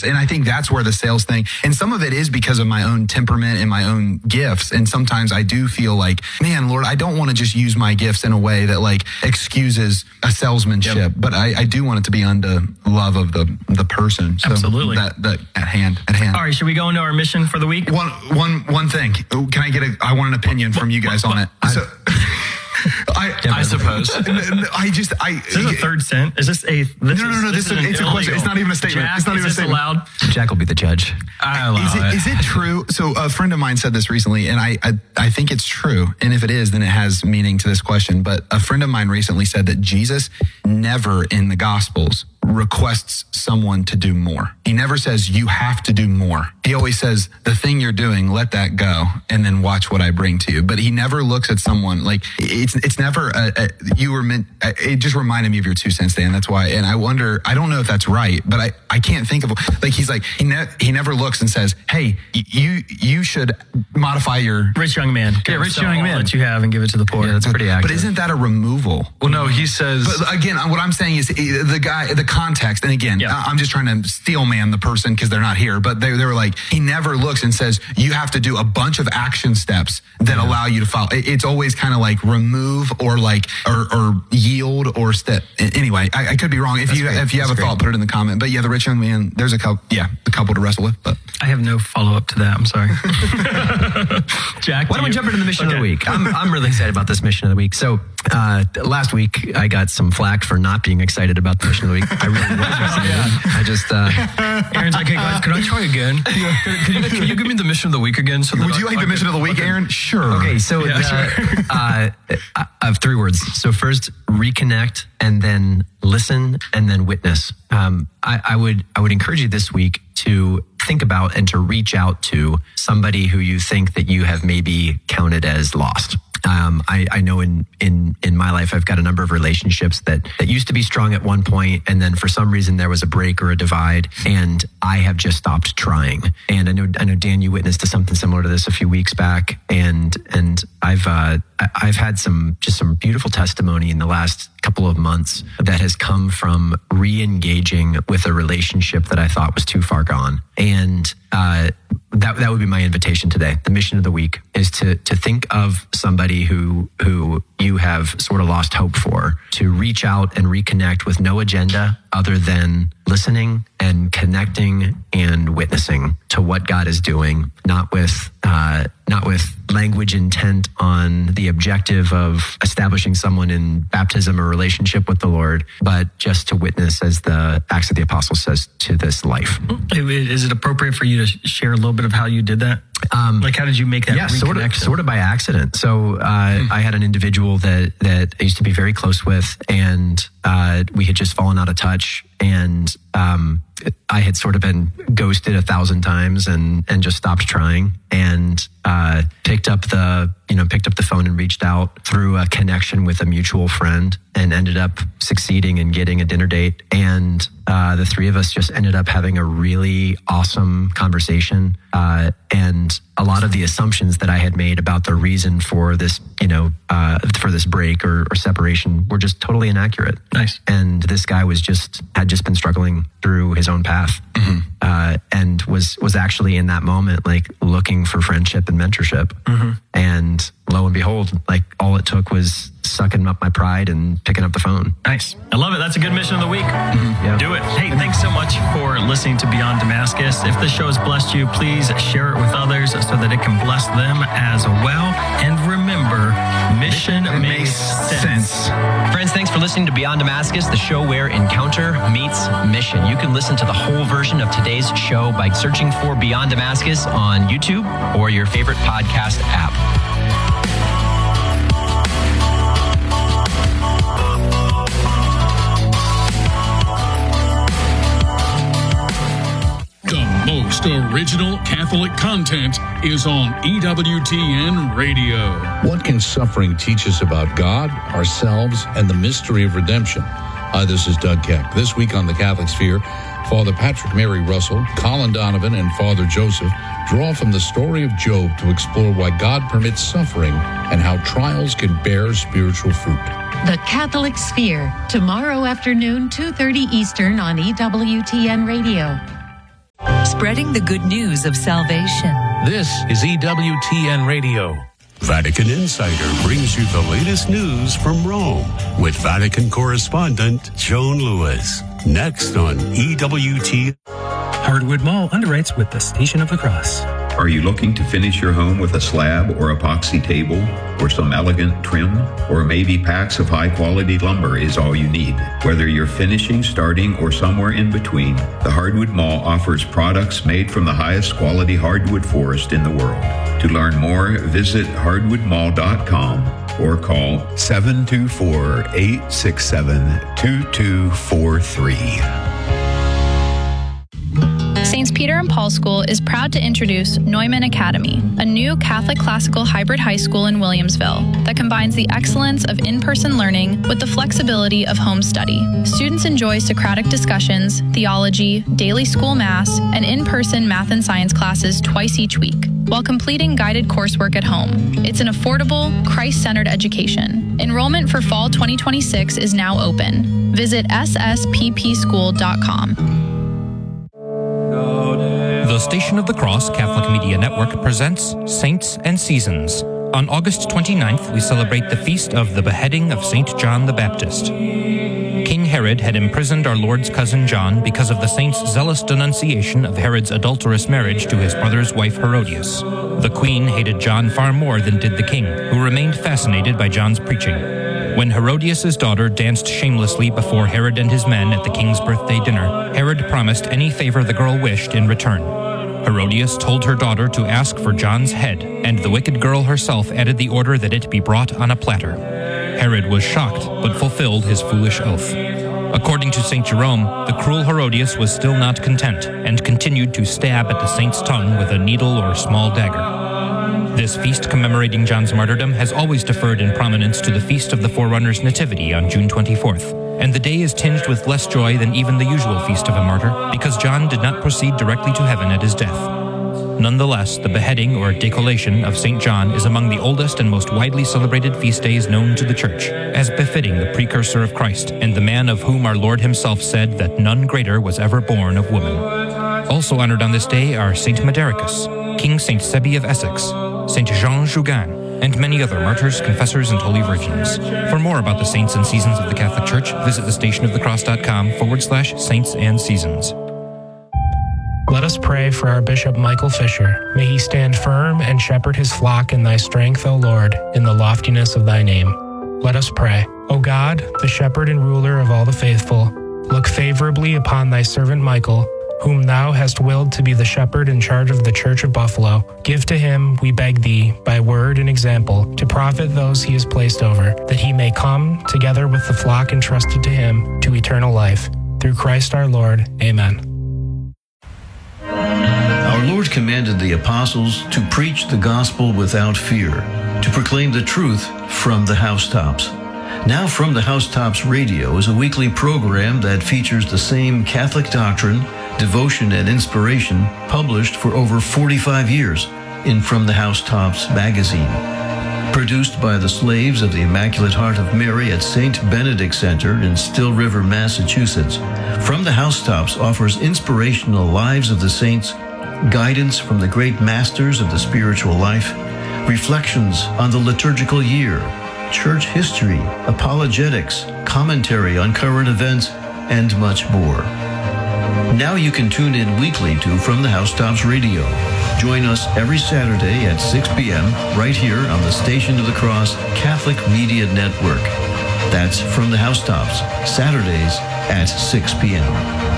Jesus. And I think that's where the sales thing, and some of it is because of my own temperament and my own gifts. And sometimes I do feel like, man, Lord, I don't want to just use my gifts in a way that like excuses a salesmanship, but I do want it to be unto love of the person. So absolutely. That at hand. All right, should we go into our mission for the week? One thing. Can I want an opinion from you guys on it. I suppose. Is this a third cent? Is this a... No. It's a question. It's not even a statement. Jack, it's not even a statement. Allowed? Jack will be the judge. Is it true? So a friend of mine said this recently, and I think it's true. And if it is, then it has meaning to this question. But a friend of mine recently said that Jesus never in the Gospels requests someone to do more. He never says, you have to do more. He always says, the thing you're doing, let that go, and then watch what I bring to you. But he never looks at someone like it's never you were meant. It just reminded me of your 2 cents, Dan. That's why. And I wonder, I don't know if that's right, but I can't think of, like, he's like, he never looks and says, hey, you should modify your rich young man. Rich young man. That you have and give it to the poor. Yeah, that's pretty accurate. But isn't that a removal? Well, no, he says. But again, what I'm saying is the context. And again, I'm just trying to steel man the person because they're not here. But they were like, he never looks and says, you have to do a bunch of action steps that allow you to follow. It's always kind of like remove or like or yield or step. Anyway, I could be wrong. If you have a thought, put it in the comment. But yeah, the rich young man. There's a couple to wrestle with. But I have no follow up to that. I'm sorry. Jack, why don't we jump into the mission of the week? I'm really excited about this mission of the week. So last week I got some flack for not being excited about the mission of the week. I really was excited. I just Aaron's like, hey guys, could I try again? Can you give me the mission of the week again? So would you like the mission of the week, Aaron? Sure. Okay, so I have 3 words. So first, reconnect, and then listen, and then witness. I would encourage you this week to think about and to reach out to somebody who you think that you have maybe counted as lost. I know in my life, I've got a number of relationships that used to be strong at one point, and then for some reason there was a break or a divide, and I have just stopped trying. And I know Dan, you witnessed to something similar to this a few weeks back, and I've had some beautiful testimony in the last couple of months that has come from re-engaging with a relationship that I thought was too far gone. And that would be my invitation today. The mission of the week is to think of somebody who you have sort of lost hope for, to reach out and reconnect with no agenda other than listening and connecting and witnessing to what God is doing, not with language intent on the objective of establishing someone in baptism or relationship with the Lord, but just to witness, as the Acts of the Apostles says, to this life. Is it appropriate for you to share a little bit of how you did that? Like, how did you make that reconnection? Sort of by accident. So I had an individual that I used to be very close with, and we had just fallen out of touch, and I had sort of been ghosted 1,000 times and just stopped trying, and picked up the phone and reached out through a connection with a mutual friend, and ended up succeeding in getting a dinner date. And the 3 of us just ended up having a really awesome conversation. And a lot of the assumptions that I had made about the reason for this, for this break or separation were just totally inaccurate. Nice. And this guy had just been struggling through his own path, and was actually in that moment, like, looking for friendship and mentorship. And lo and behold, like, all it took was sucking up my pride and picking up the phone. Nice. I love it. That's a good mission of the week. Yeah. Do it. Hey, thanks so much for listening to Beyond Damascus. If this show has blessed you, please share it with others so that it can bless them as well. And remember, mission makes sense. Friends, thanks for listening to Beyond Damascus, the show where encounter meets mission. You can listen to the whole version of today's show by searching for Beyond Damascus on YouTube or your favorite podcast app. The most original Catholic content is on EWTN Radio. What can suffering teach us about God, ourselves, and the mystery of redemption? Hi, this is Doug Keck. This week on the Catholic Sphere, Father Patrick Mary Russell, Colin Donovan, and Father Joseph draw from the story of Job to explore why God permits suffering and how trials can bear spiritual fruit. The Catholic Sphere, tomorrow afternoon, 2:30 Eastern on EWTN Radio. spreading the good news of salvation. This is EWTN Radio. Vatican Insider brings you the latest news from Rome with Vatican correspondent Joan Lewis. Next on EWTN. Hardwood Mall underwrites with the Station of the Cross. Are you looking to finish your home with a slab or epoxy table or some elegant trim? Or maybe packs of high-quality lumber is all you need? Whether you're finishing, starting, or somewhere in between, the Hardwood Mall offers products made from the highest quality hardwood forest in the world. To learn more, visit hardwoodmall.com or call 724-867-2243. St. Peter and Paul School is proud to introduce Neumann Academy, a new Catholic classical hybrid high school in Williamsville that combines the excellence of in-person learning with the flexibility of home study. Students enjoy Socratic discussions, theology, daily school mass, and in-person math and science classes twice each week, while completing guided coursework at home. It's an affordable, Christ-centered education. Enrollment for fall 2026 is now open. Visit ssppschool.com. The Station of the Cross Catholic Media Network presents Saints and Seasons. On August 29th, we celebrate the feast of the beheading of St. John the Baptist. King Herod had imprisoned our Lord's cousin John because of the saint's zealous denunciation of Herod's adulterous marriage to his brother's wife Herodias. The queen hated John far more than did the king, who remained fascinated by John's preaching. When Herodias' daughter danced shamelessly before Herod and his men at the king's birthday dinner, Herod promised any favor the girl wished in return. Herodias told her daughter to ask for John's head, and the wicked girl herself added the order that it be brought on a platter. Herod was shocked, but fulfilled his foolish oath. According to St. Jerome, the cruel Herodias was still not content, and continued to stab at the saint's tongue with a needle or small dagger. This feast commemorating John's martyrdom has always deferred in prominence to the Feast of the Forerunner's Nativity on June 24th, and the day is tinged with less joy than even the usual feast of a martyr, because John did not proceed directly to heaven at his death. Nonetheless, the beheading or decollation of St. John is among the oldest and most widely celebrated feast days known to the Church, as befitting the precursor of Christ, and the man of whom our Lord himself said that none greater was ever born of woman. Also honored on this day are St. Madericus, King St. Sebi of Essex, St. Jean Jougain, and many other martyrs, confessors, and holy virgins. For more about the saints and seasons of the Catholic Church, visit thestationofthecross.com/saints and seasons. Let us pray for our Bishop Michael Fisher. May he stand firm and shepherd his flock in thy strength, O Lord, in the loftiness of thy name. Let us pray. O God, the shepherd and ruler of all the faithful, look favorably upon thy servant Michael, whom thou hast willed to be the shepherd in charge of the Church of Buffalo. Give to him, we beg thee, by word and example, to profit those he has placed over, that he may come, together with the flock entrusted to him, to eternal life. Through Christ our Lord. Amen. Our Lord commanded the apostles to preach the gospel without fear, to proclaim the truth from the housetops. Now From the Housetops Radio is a weekly program that features the same Catholic doctrine, devotion, and inspiration published for over 45 years in From the Housetops magazine. Produced by the slaves of the Immaculate Heart of Mary at St. Benedict Center in Still River, Massachusetts, From the Housetops offers inspirational lives of the saints, guidance from the great masters of the spiritual life, reflections on the liturgical year, church history, apologetics, commentary on current events, and much more. Now you can tune in weekly to From the Housetops Radio. Join us every Saturday at 6 p.m. right here on the Station of the Cross Catholic Media Network. That's From the Housetops, Saturdays at 6 p.m.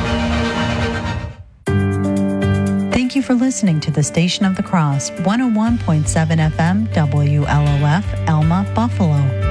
Thank you for listening to the Station of the Cross, 101.7 FM, WLOF, Elma, Buffalo.